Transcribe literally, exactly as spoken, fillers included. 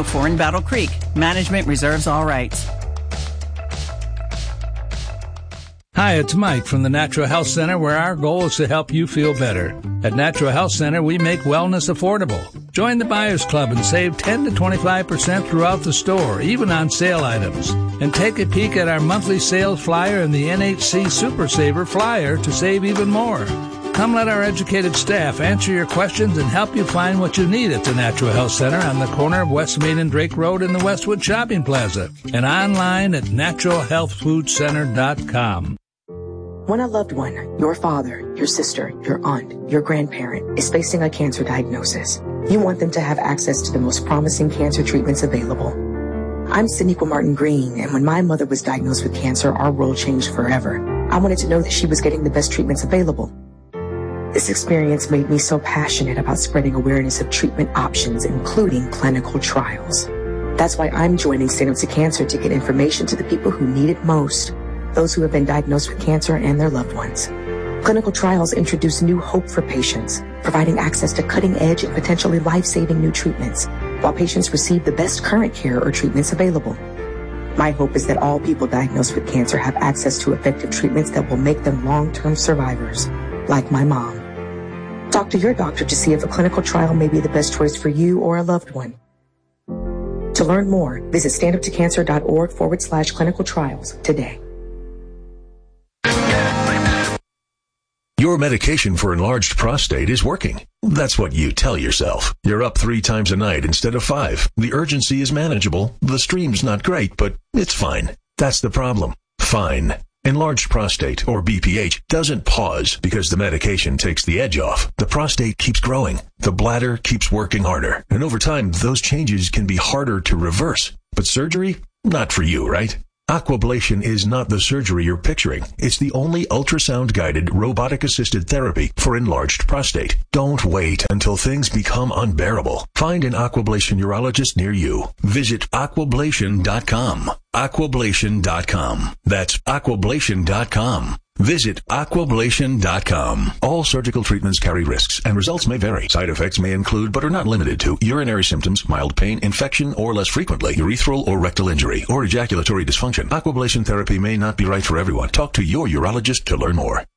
before in Battle Creek. Management reserves all rights. Hi, it's Mike from the Natural Health Center, where our goal is to help you feel better. At Natural Health Center, we make wellness affordable. Join the Buyers Club and save ten to twenty-five percent throughout the store, even on sale items. And take a peek at our monthly sales flyer and the N H C Super Saver flyer to save even more. Come let our educated staff answer your questions and help you find what you need at the Natural Health Center on the corner of West Main and Drake Road in the Westwood Shopping Plaza, and online at natural health food center dot com. When a loved one, your father, your sister, your aunt, your grandparent, is facing a cancer diagnosis, you want them to have access to the most promising cancer treatments available. I'm Saniqua Martin Green, and when my mother was diagnosed with cancer, our world changed forever. I wanted to know that she was getting the best treatments available. This experience made me so passionate about spreading awareness of treatment options, including clinical trials. That's why I'm joining Stand Up to Cancer to get information to the people who need it most, those who have been diagnosed with cancer and their loved ones. Clinical trials introduce new hope for patients, providing access to cutting-edge and potentially life-saving new treatments, while patients receive the best current care or treatments available. My hope is that all people diagnosed with cancer have access to effective treatments that will make them long-term survivors, like my mom. Talk to your doctor to see if a clinical trial may be the best choice for you or a loved one. To learn more, visit standuptocancer.org forward slash clinical trials today. Your medication for enlarged prostate is working. That's what you tell yourself. You're up three times a night instead of five. The urgency is manageable. The stream's not great, but it's fine. That's the problem. Fine. Enlarged prostate, or B P H, doesn't pause because the medication takes the edge off. The prostate keeps growing. The bladder keeps working harder. And over time, those changes can be harder to reverse. But surgery? Not for you, right? Aquablation is not the surgery you're picturing. It's the only ultrasound-guided, robotic-assisted therapy for enlarged prostate. Don't wait until things become unbearable. Find an Aquablation urologist near you. Visit aquablation dot com. aquablation dot com. That's aquablation dot com. Visit aquablation dot com. All surgical treatments carry risks, and results may vary. Side effects may include, but are not limited to, urinary symptoms, mild pain, infection, or less frequently, urethral or rectal injury, or ejaculatory dysfunction. Aquablation therapy may not be right for everyone. Talk to your urologist to learn more.